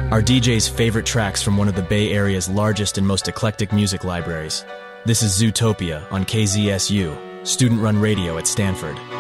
Our DJ's favorite tracks from one of the Bay Area's largest and most eclectic music libraries. This is Zootopia on KZSU, student-run radio at Stanford.